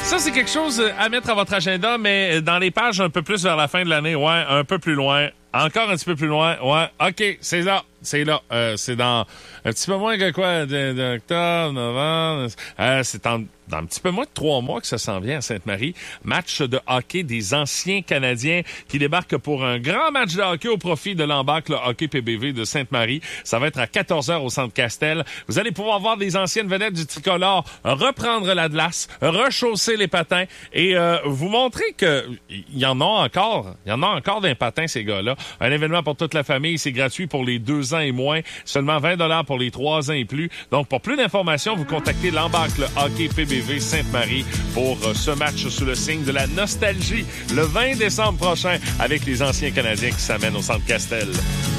Ça, c'est quelque chose à mettre à votre agenda, mais dans les pages un peu plus vers la fin de l'année, ouais, un peu plus loin. Encore un petit peu plus loin, ouais. OK, c'est là. C'est dans un petit peu moins que quoi, d'octobre, novembre. C'est dans un petit peu moins de 3 mois que ça s'en vient à Sainte-Marie. Match de hockey des anciens Canadiens qui débarquent pour un grand match de hockey au profit de l'Ambac, le hockey PBV de Sainte-Marie. Ça va être à 14h au Centre Castel. Vous allez pouvoir voir des anciennes vedettes du tricolore reprendre la glace, rechausser les patins et vous montrer que il y en a encore d'un patin, ces gars-là. Un événement pour toute la famille. C'est gratuit pour les 2 ans et moins. Seulement 20$ pour les 3 ans et plus. Donc, pour plus d'informations, vous contactez l'Ambac, le hockey PBV Sainte-Marie pour ce match sous le signe de la nostalgie le 20 décembre prochain avec les anciens Canadiens qui s'amènent au Centre Castel.